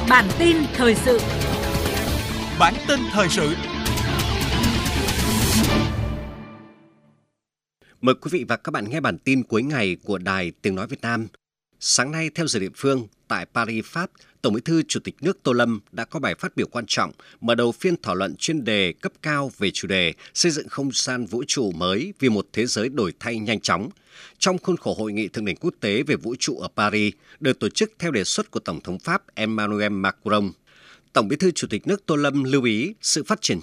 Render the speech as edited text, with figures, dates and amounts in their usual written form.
Bản tin thời sự. Bản tin thời sự. Mời quý vị và các bạn nghe bản tin cuối ngày của Đài Tiếng Nói Việt Nam. Sáng nay, theo giờ địa phương, tại Paris, Pháp, Tổng Bí thư Chủ tịch nước Tô Lâm đã có bài phát biểu quan trọng mở đầu phiên thảo luận chuyên đề cấp cao về chủ đề xây dựng không gian vũ trụ mới vì một thế giới đổi thay nhanh chóng. Trong khuôn khổ Hội nghị Thượng đỉnh Quốc tế về vũ trụ ở Paris, được tổ chức theo đề xuất của Tổng thống Pháp Emmanuel Macron. Tổng Bí thư Chủ tịch nước Tô Lâm lưu ý sự phát triển